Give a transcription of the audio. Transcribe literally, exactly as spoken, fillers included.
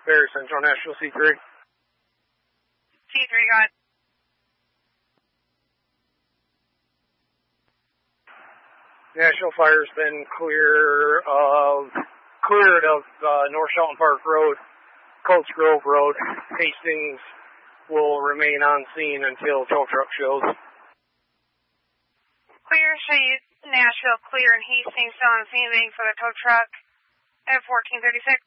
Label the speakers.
Speaker 1: Bear Central Nashville C three.
Speaker 2: C three, got it.
Speaker 1: Nashville Fire's been clear of, cleared of uh, North Shelton Park Road, Colts Grove Road. Hastings will remain on scene until tow truck shows.
Speaker 2: Clear, show you Nashville clear and Hastings still on scene waiting for the tow truck at fourteen thirty-six.